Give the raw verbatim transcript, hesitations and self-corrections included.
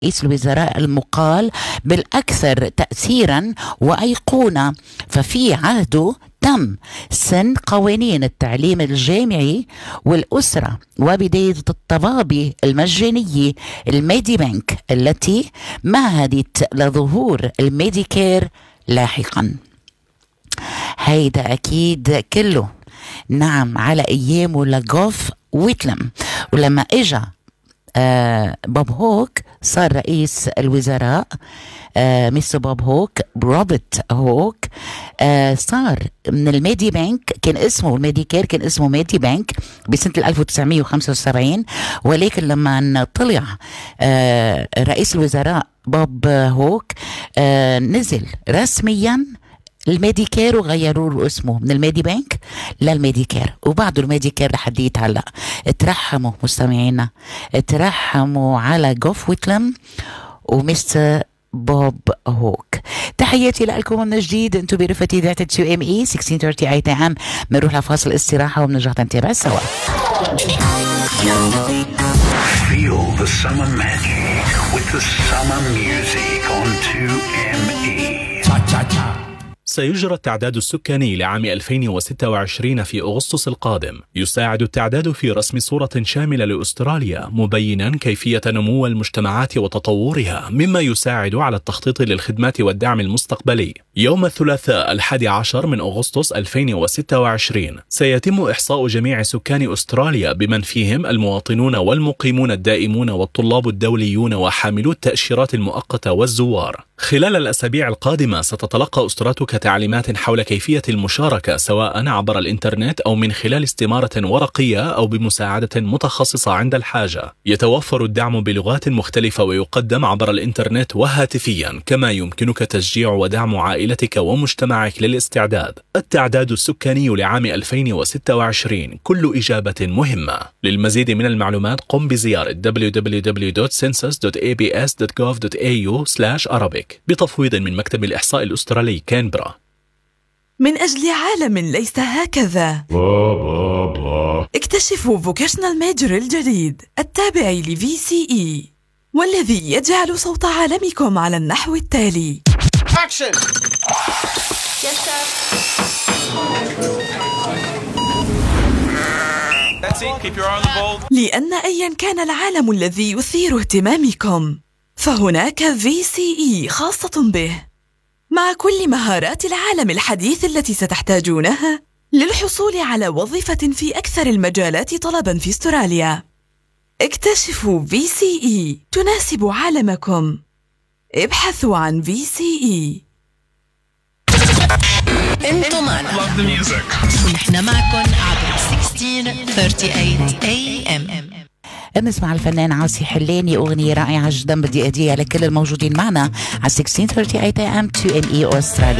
رئيس الوزراء المقال بالأكثر تأثيرا وأيقونة، ففي عهده تم سن قوانين التعليم الجامعي والأسرة وبداية الطبابة المجانية الميدي بانك التي مهدت لظهور الميديكير لاحقا. هيدا أكيد كله نعم على أيامه لغوف ويتلم، ولما إجا آه بوب هوك صار رئيس الوزراء، آه ميستر بوب هوك روبرت هوك آه صار من الميدي بانك، كان اسمه الميديكير كان اسمه ميدي بانك بسنة ألف وتسعمية وخمسة وسبعين، ولكن لما طلع آه رئيس الوزراء بوب هوك آه نزل رسميا الميديكير وغيروا له اسمه من الميدي بانك للميديكير، وبعده الميديكير لحديت هلا. اترحموا مستمعينا، اترحموا على غوف ويتلم ومستر بوب هوك. تحياتي لكم من جديد، انتم برفقتي ذات تو ام اي ستة عشر ثلاثين اي تي ام. بنروح لفاصل استراحه وبنرجع نتابع سوا. Feel the summer magic with the summer music on two M E. Cha cha cha. سيجرى التعداد السكاني لعام ألفين وستة وعشرين في أغسطس القادم. يساعد التعداد في رسم صورة شاملة لأستراليا، مبينا كيفية نمو المجتمعات وتطورها، مما يساعد على التخطيط للخدمات والدعم المستقبلي. يوم الثلاثاء الحادي عشر من أغسطس ألفين وستة وعشرين سيتم إحصاء جميع سكان أستراليا بمن فيهم المواطنون والمقيمون الدائمون والطلاب الدوليون وحاملو التأشيرات المؤقتة والزوار. خلال الأسابيع القادمة ستتلقى أسرتك تعليمات حول كيفية المشاركة، سواء عبر الإنترنت أو من خلال استمارة ورقية أو بمساعدة متخصصة عند الحاجة. يتوفر الدعم بلغات مختلفة ويقدم عبر الإنترنت وهاتفيا، كما يمكنك تشجيع ودعم عائلتك ومجتمعك للاستعداد. التعداد السكاني لعام ألفين وستة وعشرين كل إجابة مهمة. للمزيد من المعلومات قم بزيارة دبليو دبليو دبليو دوت سنسس دوت إيه بي إس دوت جوف دوت إيه يو سلاش أرابيك بتفويض من مكتب الإحصاء الأسترالي كانبرا. من أجل عالم ليس هكذا، اكتشفوا فوكيشنال ميجر الجديد التابع لفي سي إي، والذي يجعل صوت عالمكم على النحو التالي. Action! Yes, sir. That's it. Keep your eye on the ball. لأن أيا كان العالم الذي يثير اهتمامكم، فهناك في سي إي خاصة به، مع كل مهارات العالم الحديث التي ستحتاجونها للحصول على وظيفة في أكثر المجالات طلباً في استراليا. اكتشفوا في سي إي تناسب عالمكم. ابحثوا عن في سي إي. انتم معنا ونحن معكم عبر ستة عشر ثلاثين وثمانين إيه إم. بنسمع الفنان عاصي حلاني أغنية رائعة جدا، بدي أهديها لكل الموجودين معنا على ستة عشر ثلاثين إيه إم تو إم إي أستراليا.